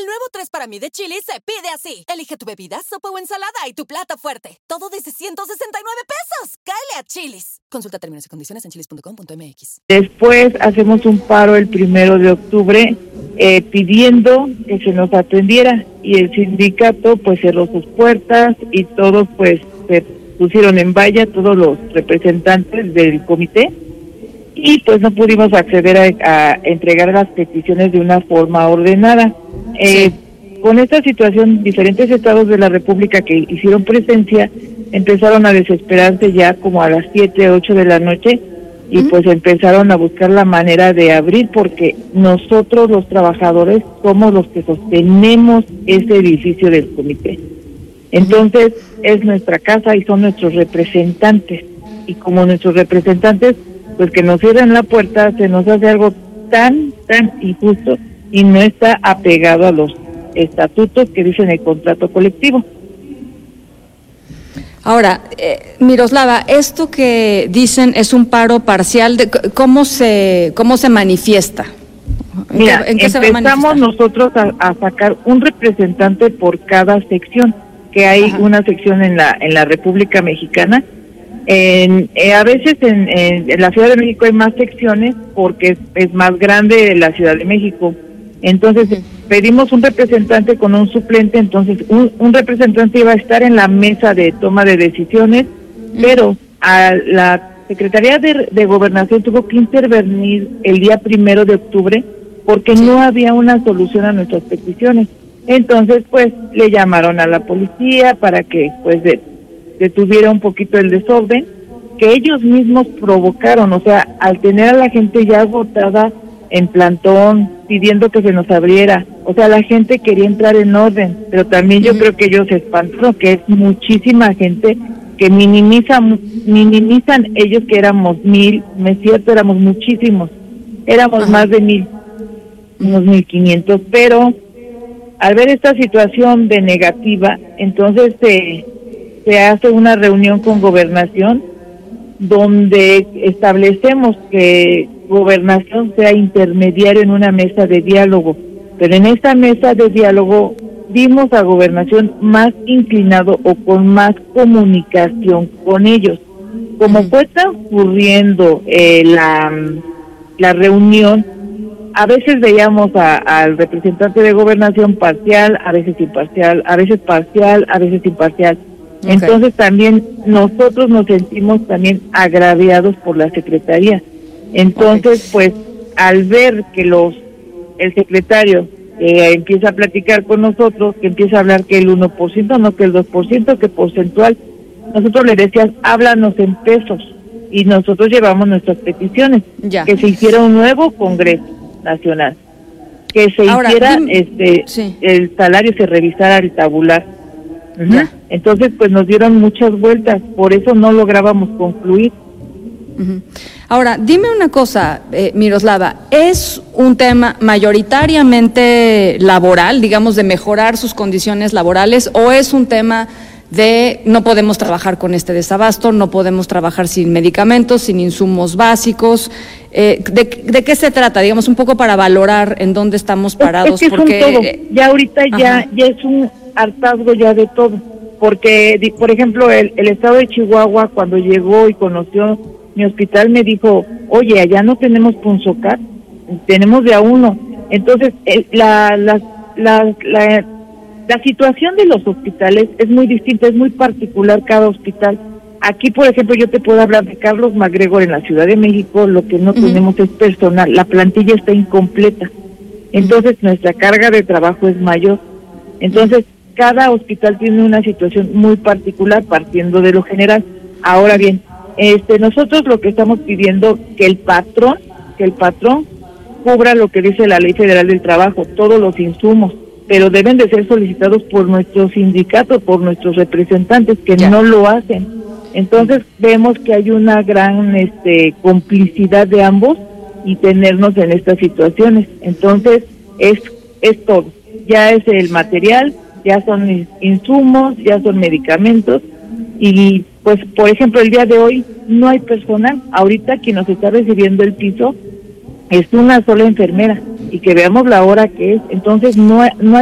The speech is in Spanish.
El nuevo 3 para mí de Chili's se pide así. Elige tu bebida, sopa o ensalada y tu plato fuerte. Todo desde 169 pesos. ¡Cáele a Chili's! Consulta términos y condiciones en chili's.com.mx. Después hacemos un paro el 1 de octubre pidiendo que se nos atendiera, y el sindicato pues cerró sus puertas y todos pues se pusieron en valla, todos los representantes del comité, y pues no pudimos acceder a entregar las peticiones de una forma ordenada. Con esta situación, diferentes estados de la República que hicieron presencia empezaron a desesperarse ya como a las 7, 8 de la noche, y pues empezaron a buscar la manera de abrir, porque nosotros los trabajadores somos los que sostenemos ese edificio del comité. Entonces es nuestra casa y son nuestros representantes, y como nuestros representantes, pues que nos cierren la puerta se nos hace algo tan injusto y no está apegado a los estatutos que dicen el contrato colectivo. Ahora, Miroslava, esto que dicen es un paro parcial, ¿cómo se manifiesta? Mira, ¿En qué se va a empezamos manifestar? nosotros a sacar un representante por cada sección, que hay una sección en la República Mexicana. A veces en la Ciudad de México hay más secciones porque es más grande la Ciudad de México. Entonces pedimos un representante con un suplente, entonces un representante iba a estar en la mesa de toma de decisiones, pero a la Secretaría de Gobernación tuvo que intervenir el día 1 de octubre porque no había una solución a nuestras peticiones. Entonces pues le llamaron a la policía para que pues detuviera un poquito el desorden que ellos mismos provocaron. O sea, al tener a la gente ya agotada en plantón, pidiendo que se nos abriera, o sea, la gente quería entrar en orden, pero también yo creo que ellos se espantaron, que es muchísima gente que minimizan ellos que éramos 1,000, no es cierto, éramos muchísimos, éramos más de 1,000, unos 1,500, pero al ver esta situación de negativa, entonces se hace una reunión con Gobernación donde establecemos que Gobernación sea intermediario en una mesa de diálogo, pero en esta mesa de diálogo vimos a Gobernación más inclinado o con más comunicación con ellos. Como fue transcurriendo la reunión, a veces veíamos al representante de Gobernación parcial, a veces imparcial, a veces parcial, a veces imparcial. Okay. Entonces también nosotros nos sentimos también agraviados por la Secretaría. Entonces, pues, al ver que el secretario empieza a platicar con nosotros, que empieza a hablar que el 1%, no que el 2%, que porcentual, nosotros le decíamos, háblanos en pesos, y nosotros llevamos nuestras peticiones, que se hiciera un nuevo Congreso Nacional, que se hiciera, el salario se revisara el tabular. Entonces, pues nos dieron muchas vueltas, por eso no lográbamos concluir. Ahora, dime una cosa, Miroslava, ¿es un tema mayoritariamente laboral, digamos, de mejorar sus condiciones laborales, o es un tema de no podemos trabajar con este desabasto, no podemos trabajar sin medicamentos, sin insumos básicos? ¿De qué se trata? Digamos, un poco para valorar en dónde estamos parados. Es que porque es un todo. Ya ahorita ya es un hartazgo ya de todo, porque, por ejemplo, el estado de Chihuahua, cuando llegó y conoció mi hospital, me dijo, oye, allá no tenemos Punzocat, tenemos de a uno. Entonces, la situación de los hospitales es muy distinta, es muy particular cada hospital. Aquí, por ejemplo, yo te puedo hablar de Carlos MacGregor en la Ciudad de México, lo que no tenemos es personal, la plantilla está incompleta. Entonces, nuestra carga de trabajo es mayor. Entonces, cada hospital tiene una situación muy particular, partiendo de lo general. Ahora bien, nosotros lo que estamos pidiendo, que el patrón cubra lo que dice la Ley Federal del Trabajo, todos los insumos, pero deben de ser solicitados por nuestro sindicato, por nuestros representantes, que no lo hacen. Entonces vemos que hay una gran complicidad de ambos y tenernos en estas situaciones. Entonces es todo, ya es el material, ya son insumos, ya son medicamentos, y pues, por ejemplo, el día de hoy no hay personal. Ahorita quien nos está recibiendo el piso es una sola enfermera, y que veamos la hora que es. Entonces no hay